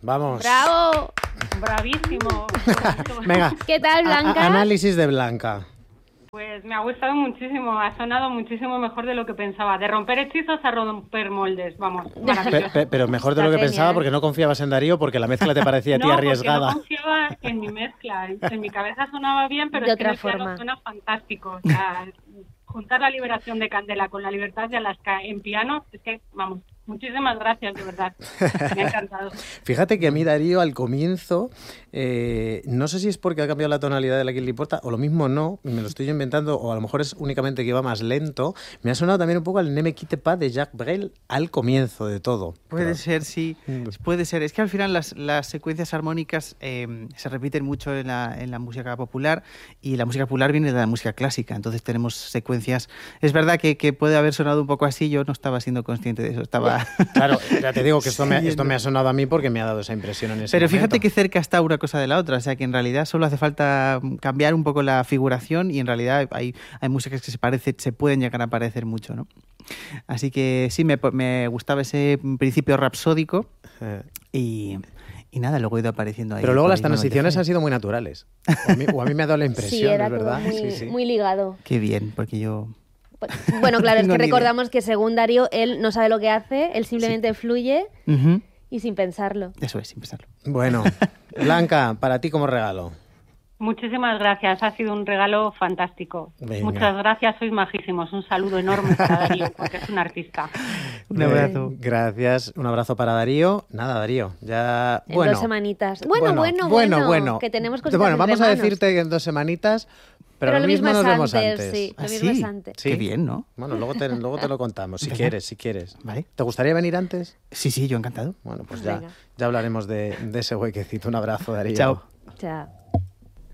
Vamos. ¡Bravo! Bravísimo. Venga. ¿Qué tal, Blanca? Análisis de Blanca. Pues me ha gustado muchísimo, ha sonado muchísimo mejor de lo que pensaba. De romper hechizos a romper moldes, vamos, maravilloso. Pero mejor de lo que Está pensaba genial. porque no confiabas en Darío, porque la mezcla te parecía a ti No, arriesgada. porque no confiaba en mi mezcla. En mi cabeza sonaba bien, pero De es que en otra el piano forma. suena fantástico. O sea, juntar la liberación de Candela con la libertad de Alaska en piano, es que, vamos, muchísimas gracias, de verdad. Me ha encantado. Fíjate que a mí Darío al comienzo, no sé si es porque ha cambiado la tonalidad de la que le importa, o lo mismo no, me lo estoy inventando, o a lo mejor es únicamente que va más lento. Me ha sonado también un poco al Ne me quitte pas de Jacques Brel al comienzo de todo. Puede Pero- ser, sí. Puede ser. Es que al final las secuencias armónicas se repiten mucho en la música popular, y la música popular viene de la música clásica. Entonces tenemos secuencias. Es verdad que puede haber sonado un poco así. Yo no estaba siendo consciente de eso. Estaba. Claro, ya te digo que esto me Siguiendo. ha sonado a mí porque me ha dado esa impresión en ese Pero fíjate momento. que cerca está una cosa de la otra. O sea, que en realidad solo hace falta cambiar un poco la figuración, y en realidad hay músicas que se pueden llegar a parecer mucho, ¿no? Así que sí, me gustaba ese principio rapsódico. Y nada, luego he ido apareciendo ahí. Pero luego por las ahí Manuel de transiciones Falla. han sido muy naturales. O a mí me ha dado la impresión, Sí, era ¿es verdad? todo muy, Sí, sí. muy ligado. Qué bien, porque yo... Bueno, claro, es Tengo que ni idea. recordamos que según Darío, él no sabe lo que hace, él simplemente fluye Ujú. y sin pensarlo. Eso es, sin pensarlo. Bueno, Blanca, para ti como regalo. Muchísimas gracias, ha sido un regalo fantástico. Venga. Muchas gracias, sois majísimos. Un saludo enorme para Darío, porque es un artista. Un abrazo. Gracias, un abrazo para Darío. Nada, Darío, ya... En Bueno, 2 semanitas. Bueno, que tenemos cositas Bueno, vamos entre a manos. decirte que en 2 semanitas, pero lo mismo es nos vemos antes, antes. sí, ¿Ah, lo mismo sí? es antes. Sí. Qué bien, ¿no? Bueno, luego te lo contamos, si Venga. quieres. Vale. ¿Te gustaría venir antes? Sí, yo encantado. Bueno, pues Venga. ya hablaremos de ese huequecito. Un abrazo, Darío. Chao. Chao.